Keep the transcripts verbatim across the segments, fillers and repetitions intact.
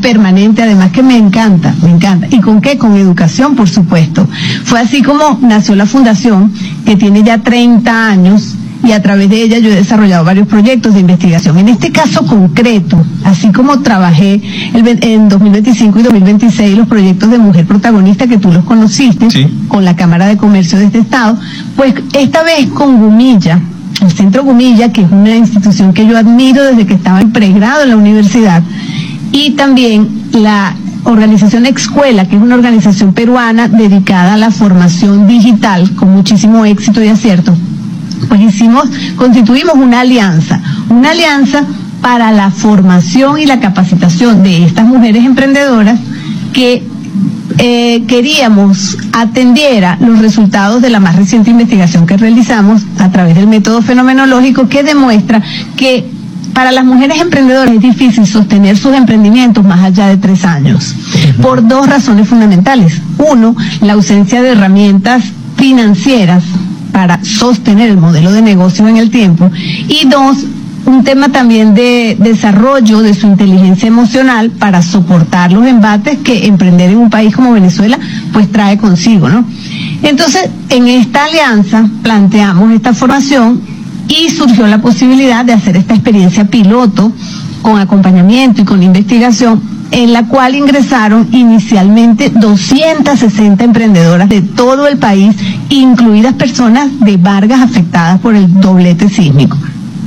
permanente, además que me encanta, me encanta. ¿Y con qué? Con educación, por supuesto. Fue así como nació la fundación, que tiene ya treinta años, y a través de ella yo he desarrollado varios proyectos de investigación. En este caso concreto, así como trabajé el, en dos mil veinticinco y dos mil veintiséis los proyectos de Mujer Protagonista, que tú los conociste, sí, con la Cámara de Comercio de este estado, pues esta vez con Gumilla, el Centro Gumilla, que es una institución que yo admiro desde que estaba en pregrado en la universidad, y también la organización Excuela, que es una organización peruana dedicada a la formación digital, con muchísimo éxito y acierto. Pues hicimos, constituimos una alianza, una alianza para la formación y la capacitación de estas mujeres emprendedoras que eh, queríamos atendiera los resultados de la más reciente investigación que realizamos a través del método fenomenológico, que demuestra que para las mujeres emprendedoras es difícil sostener sus emprendimientos más allá de tres años, por dos razones fundamentales. Uno, la ausencia de herramientas financieras para sostener el modelo de negocio en el tiempo, y dos, un tema también de desarrollo de su inteligencia emocional para soportar los embates que emprender en un país como Venezuela pues trae consigo, ¿no? Entonces, en esta alianza planteamos esta formación y surgió la posibilidad de hacer esta experiencia piloto con acompañamiento y con investigación, en la cual ingresaron inicialmente doscientas sesenta emprendedoras de todo el país, incluidas personas de Vargas afectadas por el doblete sísmico.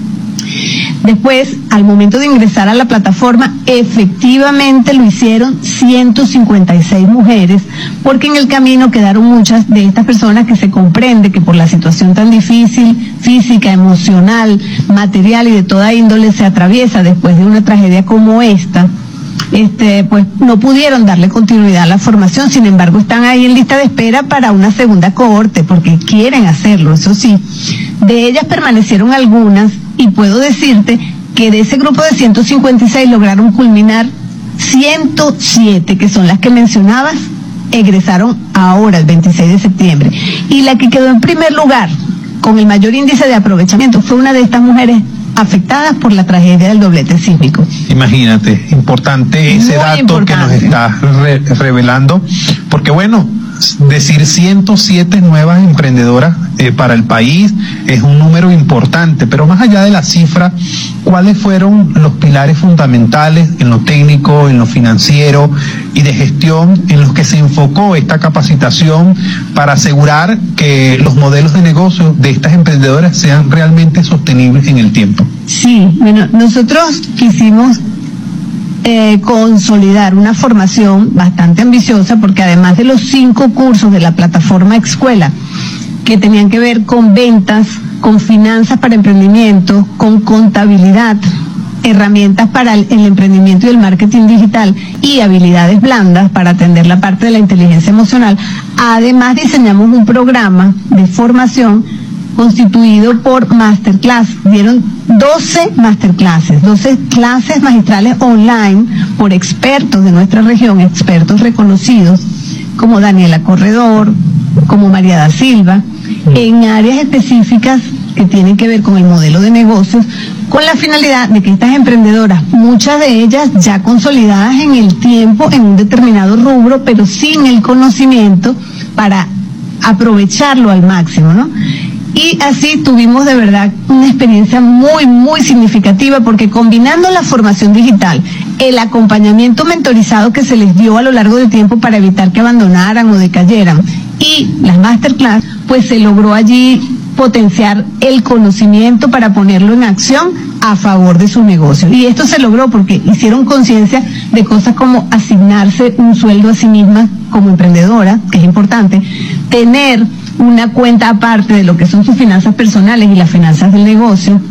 Después, al momento de ingresar a la plataforma, efectivamente lo hicieron ciento cincuenta y seis mujeres, porque en el camino quedaron muchas de estas personas que se comprende que por la situación tan difícil, física, emocional, material y de toda índole se atraviesa después de una tragedia como esta, Este, pues no pudieron darle continuidad a la formación. Sin embargo, están ahí en lista de espera para una segunda cohorte, porque quieren hacerlo, eso sí. De ellas permanecieron algunas, y puedo decirte que de ese grupo de ciento cincuenta y seis lograron culminar ciento siete, que son las que mencionabas, egresaron ahora, el veintiséis de septiembre. Y la que quedó en primer lugar, con el mayor índice de aprovechamiento, fue una de estas mujeres afectadas por la tragedia del doblete sísmico. Imagínate, importante ese Muy dato importante. que nos estás re revelando, porque bueno, decir ciento siete nuevas emprendedoras eh, para el país es un número importante, pero más allá de la cifra, ¿cuáles fueron los pilares fundamentales en lo técnico, en lo financiero y de gestión en los que se enfocó esta capacitación para asegurar que los modelos de negocio de estas emprendedoras sean realmente sostenibles en el tiempo? Sí, bueno, nosotros quisimos Eh, consolidar una formación bastante ambiciosa, porque además de los cinco cursos de la plataforma Excuela, que tenían que ver con ventas, con finanzas para emprendimiento, con contabilidad, herramientas para el, el emprendimiento y el marketing digital y habilidades blandas para atender la parte de la inteligencia emocional, además diseñamos un programa de formación constituido por masterclass. Dieron doce masterclasses, doce clases magistrales online por expertos de nuestra región, expertos reconocidos como Daniela Corredor, como María da Silva, en áreas específicas que tienen que ver con el modelo de negocios, con la finalidad de que estas emprendedoras, muchas de ellas ya consolidadas en el tiempo en un determinado rubro, pero sin el conocimiento para aprovecharlo al máximo, ¿no? Y así tuvimos de verdad una experiencia muy, muy significativa, porque combinando la formación digital, el acompañamiento mentorizado que se les dio a lo largo del tiempo para evitar que abandonaran o decayeran, y las masterclass, pues se logró allí potenciar el conocimiento para ponerlo en acción a favor de su negocio. Y esto se logró porque hicieron conciencia de cosas como asignarse un sueldo a sí mismas como emprendedora, que es importante, tener una cuenta aparte de lo que son sus finanzas personales y las finanzas del negocio,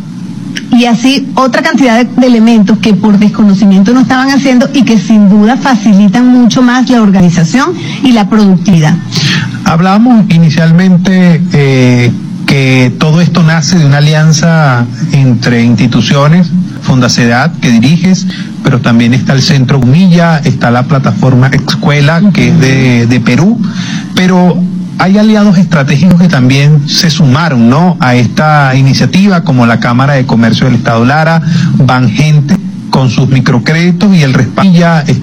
y así otra cantidad de, de elementos que por desconocimiento no estaban haciendo y que sin duda facilitan mucho más la organización y la productividad. Hablábamos inicialmente eh, que todo esto nace de una alianza entre instituciones, Fundacedad, que diriges, pero también está el Centro Gumilla, está la plataforma Excuela, que es de, de Perú, pero hay aliados estratégicos que también se sumaron, ¿no?, a esta iniciativa, como la Cámara de Comercio del Estado Lara, Bangente, con sus microcréditos y el respaldo.